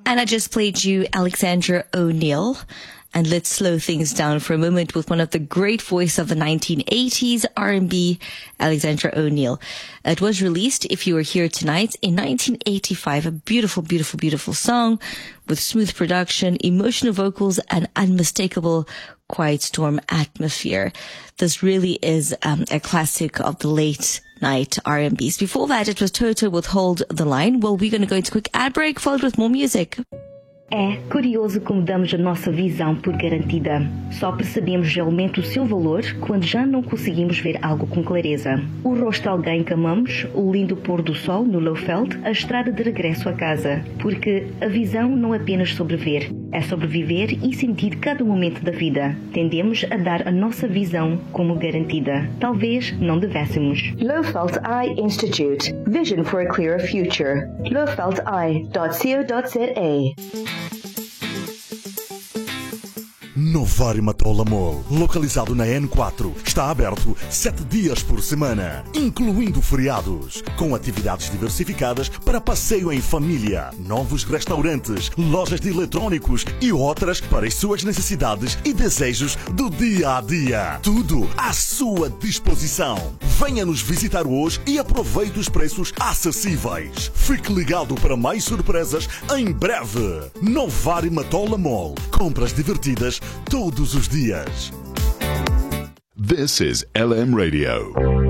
And I just played you Alexandra O'Neal. And let's slow things down for a moment with one of the great voice of the 1980s R&B, Alexandra O'Neal. It was released, if you were here tonight, in 1985. A beautiful, beautiful, beautiful song with smooth production, emotional vocals, and unmistakable Quiet Storm atmosphere. This really is a classic of the late night R&Bs. Before that, it was Toto with Hold the Line. Well, we're going to go into a quick ad break, followed with more music. É curioso como damos a nossa visão por garantida. Só percebemos realmente o seu valor quando já não conseguimos ver algo com clareza. O rosto de alguém que amamos, o lindo pôr do sol no Lowveld, a estrada de regresso a casa. Porque a visão não é apenas sobre ver, é sobre viver e sentir cada momento da vida. Tendemos a dar a nossa visão como garantida. Talvez não devêssemos. Lowveld Eye Institute. Vision for a clearer future. lowveldeye.co.za. Novari Matola Mall, localizado na N4, está aberto 7 dias por semana, incluindo feriados, com atividades diversificadas para passeio em família, novos restaurantes, lojas de eletrônicos e outras para as suas necessidades e desejos do dia a dia. Tudo à sua disposição. Venha nos visitar hoje e aproveite os preços acessíveis. Fique ligado para mais surpresas em breve. Novari Matola Mall. Compras divertidas todos os dias. This is LM Radio.